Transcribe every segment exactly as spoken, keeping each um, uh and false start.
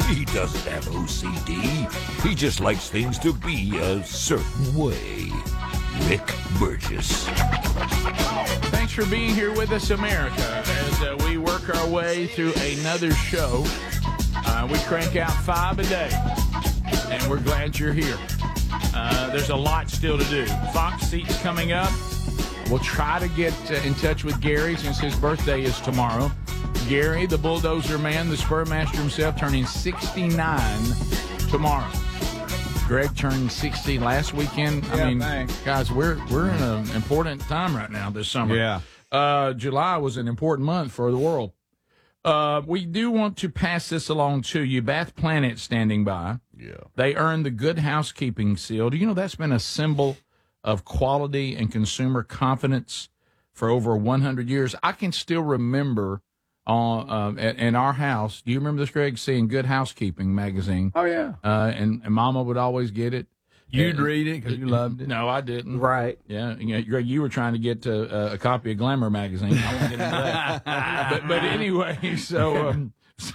He doesn't have O C D. He just likes things to be a certain way. Rick Burgess. Thanks for being here with us, America, as uh, we work our way through another show. Uh, we crank out five a day, and we're glad you're here. Uh, there's a lot still to do. Fox Seats coming up. We'll try to get uh, in touch with Gary since his birthday is tomorrow. Gary, the bulldozer man, the spur master himself, turning sixty-nine tomorrow. Greg turned sixty last weekend. I yeah, mean, thanks. guys, we're we're in an important time right now this summer. Yeah. Uh, July was an important month for the world. Uh, we do want to pass this along to you. Bath Planet standing by. Yeah. They earned the Good Housekeeping seal. Do you know that's been a symbol of quality and consumer confidence for over one hundred years? I can still remember on uh, at, in our house. Do you remember this, Greg? Seeing Good Housekeeping magazine. Oh, yeah. Uh, and, and Mama would always get it. You'd And- read it because you loved it. No, I didn't. Right. Yeah, you know, Greg, you were trying to get uh, a copy of Glamour magazine. I won't get into that. but, but anyway, so um,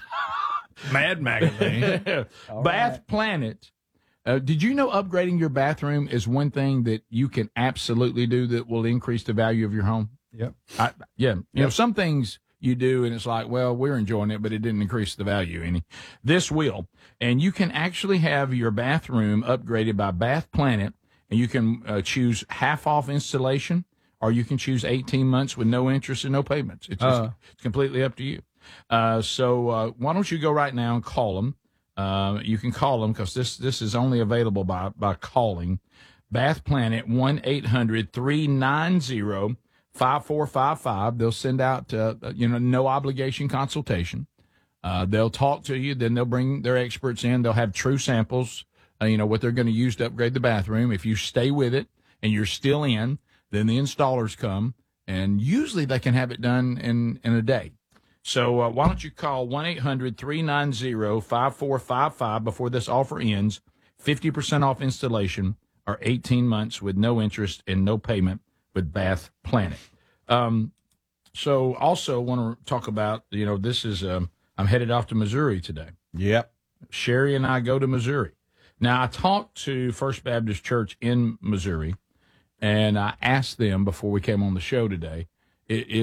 Mad magazine. Bath right. Planet. Uh, did you know upgrading your bathroom is one thing that you can absolutely do that will increase the value of your home? Yep. I, yeah. You know, Yep. some things you do, and it's like, well, we're enjoying it, but it didn't increase the value any. This will. And you can actually have your bathroom upgraded by Bath Planet, and you can uh, choose half off installation, or you can choose eighteen months with no interest and no payments. It's, just, Uh. it's completely up to you. Uh, so uh, why don't you go right now and call them? Uh, you can call them because this, this is only available by, by calling Bath Planet, one eight hundred three nine zero five four five five. They'll send out, uh, you know, no obligation consultation. Uh, they'll talk to you. Then they'll bring their experts in. They'll have true samples, uh, you know, what they're going to use to upgrade the bathroom. If you stay with it and you're still in, then the installers come, and usually they can have it done in, in a day. So uh, why don't you call one eight hundred three nine zero five four five five before this offer ends, fifty percent off installation or eighteen months with no interest and no payment with Bath Planet. Um, so also want to talk about, you know, this is, um, I'm headed off to Missouri today. Yep. Sherry and I go to Missouri. Now, I talked to First Baptist Church in Missouri, and I asked them before we came on the show today, i-